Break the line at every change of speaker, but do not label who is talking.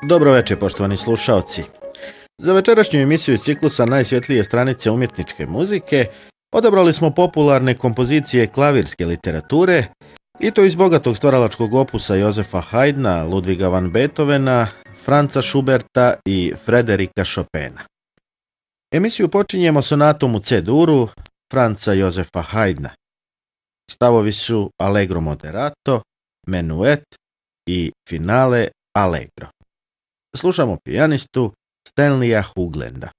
Dobro večer, poštovani slušaoci. Za večerašnju emisiju iz ciklusa Najsvjetlije stranice umjetničke muzike odabrali smo popularne kompozicije klavirske literature, i to iz bogatog stvaralačkog opusa Jozefa Haydna, Ludviga van Beethovena, Franza Schuberta i Frederika Chopina. Emisiju počinjemo sonatom u C-duru Franza Jozefa Haydna. Stavovi su Allegro moderato, Menuet i Finale Allegro. Slušamo pijanistu Stanleya Hooglanda.